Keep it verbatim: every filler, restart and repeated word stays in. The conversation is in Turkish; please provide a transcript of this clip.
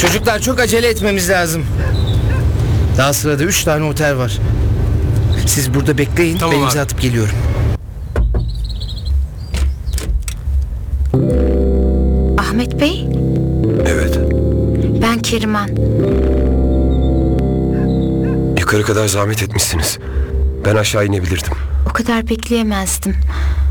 Çocuklar çok acele etmemiz lazım. Daha sırada üç tane otel var. Siz burada bekleyin, Tamam ben imza abi. atıp geliyorum. Ahmet Bey, Evet. ben Keriman. Yukarı kadar zahmet etmişsiniz. Ben aşağı inebilirdim. O kadar bekleyemezdim.